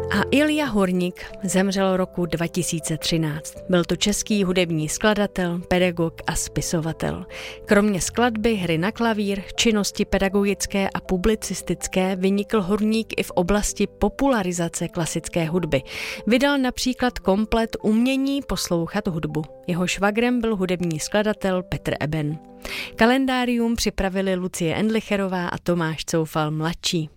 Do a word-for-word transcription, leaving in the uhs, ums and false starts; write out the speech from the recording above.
A Ilja Hurník zemřel roku dva tisíce třináct. Byl to český hudební skladatel, pedagog a spisovatel. Kromě skladby, hry na klavír, činnosti pedagogické a publicistické vynikl Hurník i v oblasti popularizace klasické hudby. Vydal například komplet Umění poslouchat hudbu. Jeho švagrem byl hudební skladatel Petr Eben. Kalendárium připravili Lucie Endlicherová a Tomáš Coufal mladší.